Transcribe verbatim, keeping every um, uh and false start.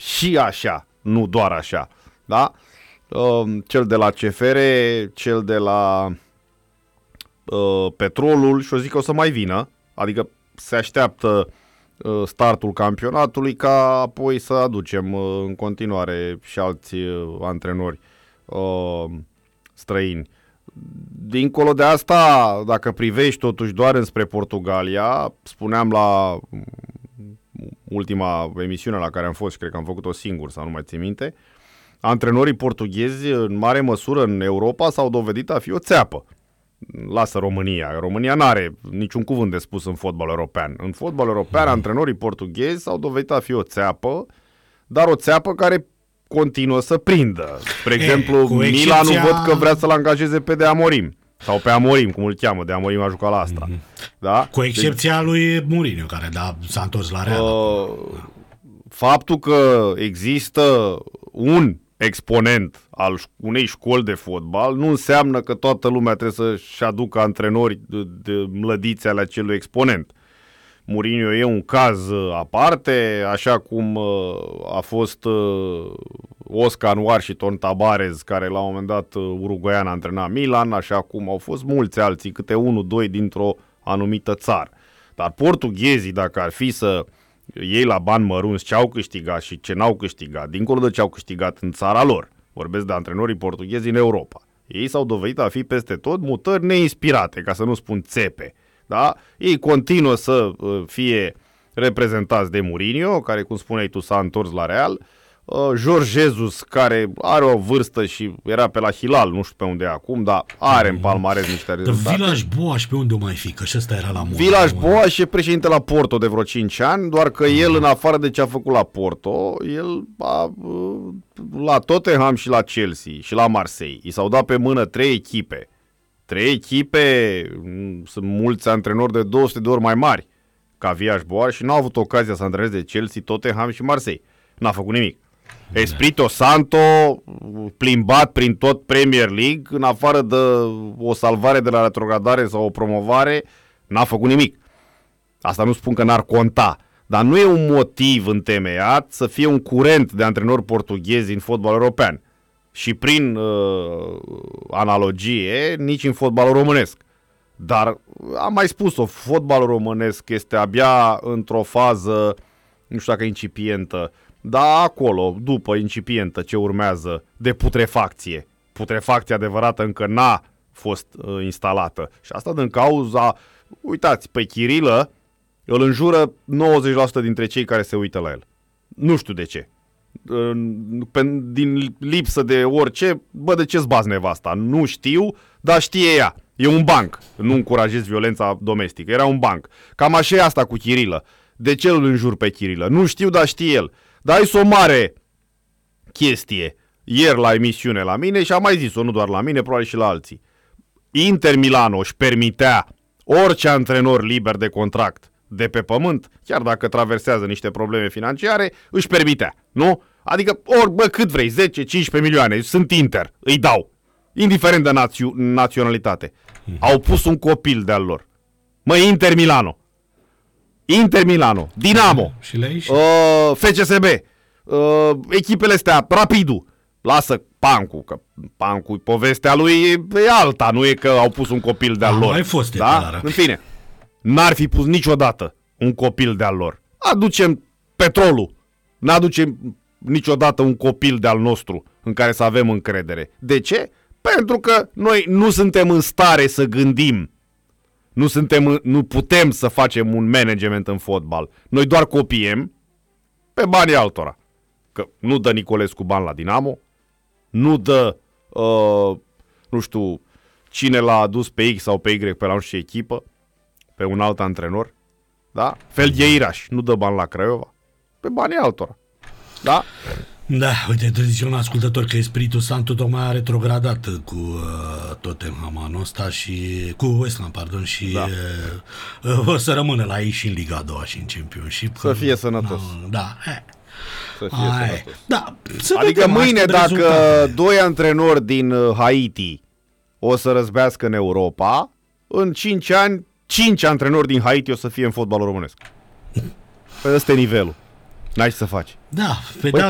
și așa, nu doar așa. Da? Cel de la C F R, cel de la uh, Petrolul și o zic că o să mai vină, adică se așteaptă uh, startul campionatului ca apoi să aducem uh, în continuare și alți uh, antrenori uh, străini. Dincolo de asta, dacă privești totuși doar înspre Portugalia, spuneam la ultima emisiune la care am fost și cred că am făcut-o singur sau nu mai țin minte, antrenorii portughezi în mare măsură în Europa s-au dovedit a fi o țeapă. Lasă România. România n-are niciun cuvânt de spus în fotbal european. În fotbal european, antrenorii portughezi s-au dovedit a fi o țeapă, dar o țeapă care continuă să prindă. Spre exemplu, excepția... Milanul văd că vrea să-l angajeze pe De Amorim. Sau pe Amorim, cum îl cheamă. De Amorim a jucat la Astra. Mm-hmm. Da? Cu excepția deci, lui Mourinho, care da, s-a întors la Real. Uh, faptul că există un exponent al unei școli de fotbal nu înseamnă că toată lumea trebuie să-și aducă antrenori de, de mlădițe ale acelui exponent. Mourinho e un caz aparte, așa cum a fost Oscar Washington Tabarez, care la un moment dat uruguaian antrena Milan, așa cum au fost mulți alții, câte unul, doi dintr-o anumită țară. Dar portughezii, dacă ar fi să iei la bani mărunți ce au câștigat și ce n-au câștigat, dincolo de ce au câștigat în țara lor, vorbesc de antrenorii portughezi în Europa, ei s-au dovedit a fi peste tot mutări neinspirate, ca să nu spun țepe. Da? Ei continuă să fie reprezentați de Mourinho, care, cum spuneai tu, s-a întors la Real, Jorge Jesus, care are o vârstă și era pe la Hilal, nu știu pe unde e acum, dar are în palmares niște rezultate. Villas Boas pe unde o mai fi, că și ăsta era la Mourinho. Villas Boas e președinte la Porto de vreo cinci ani, doar că uh-huh. el, în afară de ce a făcut la Porto, el a, la Tottenham și la Chelsea și la Marseille. I s-au dat pe mână trei echipe. Trei echipe, sunt mulți antrenori de două sute de ori mai mari ca Villas Boas și n-au avut ocazia să antreneze Chelsea, Tottenham și Marseille. N-a făcut nimic. Espirito Santo, plimbat prin tot Premier League, în afară de o salvare de la retrogradare sau o promovare, n-a făcut nimic. Asta nu spun că n-ar conta, dar nu e un motiv întemeiat să fie un curent de antrenori portughezi în fotbal european. Și prin uh, analogie, nici în fotbalul românesc. Dar am mai spus-o, fotbalul românesc este abia într-o fază, nu știu dacă incipientă, dar acolo, după incipientă, ce urmează, de putrefacție. Putrefacție adevărată încă n-a fost uh, instalată. Și asta din cauza, uitați, pe Chirilă îl înjură nouăzeci la sută dintre cei care se uită la el. Nu știu de ce. Din lipsă de orice, bă, de ce-ți bați nevasta? Nu știu, dar știe ea. E un banc. Nu încurajez violența domestică. Era un banc. Cam așa e asta cu Chirilă. De ce îl înjur pe Chirilă? Nu știu, dar știe el. Dar ai o mare chestie. Ieri la emisiune la mine și am mai zis-o, nu doar la mine, probabil și la alții. Inter Milano își permitea orice antrenor liber de contract de pe pământ, chiar dacă traversează niște probleme financiare, își permitea, nu? Adică, ori, bă, cât vrei, zece cincisprezece milioane, sunt Inter, îi dau, indiferent de națio- naționalitate. Mm-hmm. Au pus un copil de-al lor. Mă, Inter Milano, Inter Milano, Dinamo, și și... uh, F C S B, uh, echipele astea, Rapidul, lasă Pancu, că Pancu, povestea lui e alta, nu e că au pus un copil de-al lor. Mai fost, da? În fine. N-ar fi pus niciodată un copil de-al lor. Aducem Petrolul. N-aducem niciodată un copil de-al nostru în care să avem încredere. De ce? Pentru că noi nu suntem în stare să gândim. Nu, suntem, nu putem să facem un management în fotbal. Noi doar copiem pe banii altora. Că nu dă Nicolescu bani la Dinamo, nu dă, uh, nu știu, cine l-a adus pe X sau pe Y pe la nu știu ce echipă, pe un alt antrenor, da? Felgheiras nu dă bani la Craiova, pe banii altora, da? Da, uite, zice un ascultător că Espirito Santo tocmai a retrogradat cu uh, Tottenham anul ăsta și cu West Ham, pardon, și da. uh, o să rămână la ei și în Liga a doua și în Championship. Să fie sănătos. Uh, da, eh. Să fie Ai, sănătos. Da, să adică vedem, mâine dacă rezultate. doi antrenori din Haiti o să răzbească în Europa, în cinci ani, cinci antrenori din Haiti o să fie în fotbalul românesc. Păi ăsta e nivelul. N-ai ce să faci. Da, pe păi